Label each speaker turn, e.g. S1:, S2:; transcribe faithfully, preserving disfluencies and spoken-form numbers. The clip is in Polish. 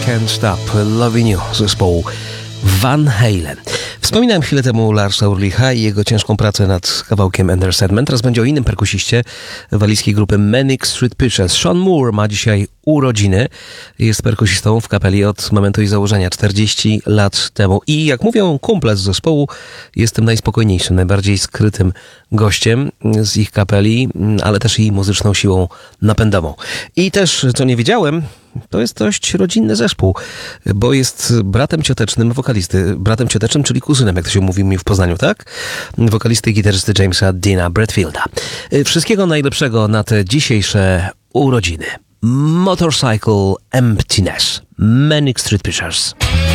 S1: Can't Stop Loving You zespołu Van Halen. Wspominałem chwilę temu Larsa Ulricha i jego ciężką pracę nad kawałkiem Enter Sandman. Teraz będzie o innym perkusiście walijskiej grupy Manic Street Preachers. Sean Moore ma dzisiaj urodziny. Jest perkusistą w kapeli od momentu jej założenia czterdzieści lat temu. I jak mówią kumple z zespołu, jest tym najspokojniejszym, najbardziej skrytym gościem z ich kapeli, ale też i muzyczną siłą napędową. I też, co nie wiedziałem, to jest dość rodzinny zespół, bo jest bratem ciotecznym wokalisty. Bratem ciotecznym, czyli kuzynem, jak to się mówi mi w Poznaniu, tak? Wokalisty i gitarzysty Jamesa Deana Bradfielda. Wszystkiego najlepszego na te dzisiejsze urodziny. Motorcycle Emptiness. Manic Street Preachers.